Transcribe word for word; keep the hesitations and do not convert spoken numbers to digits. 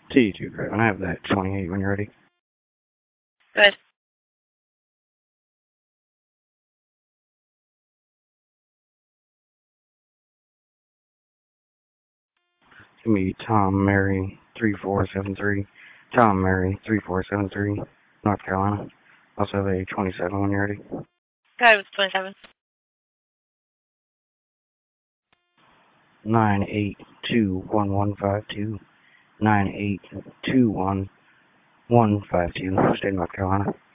T two, Craven. I have that twenty-eight when you're ready. Good. Give me Tom Mary three four seven three. Tom Mary three four seven three, North Carolina. Also have a twenty-seven when you're ready. Good with twenty-seven. Nine eight two one one five two. Nine eight two one one five two. State of North Carolina.